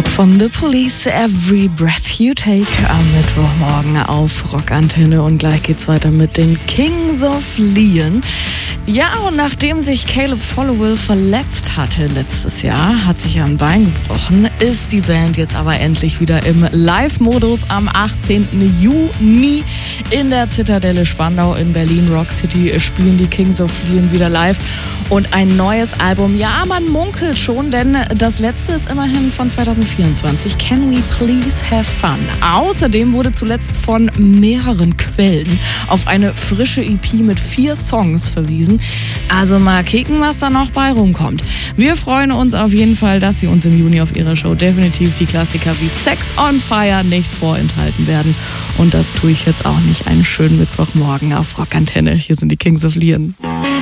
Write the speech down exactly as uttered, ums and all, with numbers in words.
Rock von The Police, Every Breath You Take am Mittwochmorgen auf Rockantenne. Und gleich geht's weiter mit den Kings of Leon. Ja, und nachdem sich Caleb Followill verletzt hatte letztes Jahr, hat sich ja ein Bein gebrochen, ist die Band jetzt aber endlich wieder im Live-Modus am achtzehnten Juni in der Zitadelle Spandau in Berlin. Rock City spielen die Kings of Leon wieder live und ein neues Album. Ja, man munkelt schon, denn das letzte ist immerhin von zwanzig vierundzwanzig. Can We Please Have Fun? Außerdem wurde zuletzt von mehreren Quellen auf eine frische E P mit vier Songs verwiesen. Also mal kicken, was da noch bei rumkommt. Wir freuen uns auf jeden Fall, dass sie uns im Juni auf ihrer Show definitiv die Klassiker wie Sex on Fire nicht vorenthalten werden. Und das tue ich jetzt auch nicht. Einen schönen Mittwochmorgen auf Rockantenne. Hier sind die Kings of Leon.